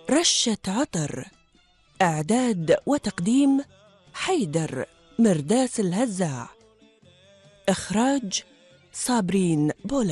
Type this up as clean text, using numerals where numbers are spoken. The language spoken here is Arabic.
رشة عطر. إعداد وتقديم حيدر مرداس الهزاع. إخراج صابرين بولا.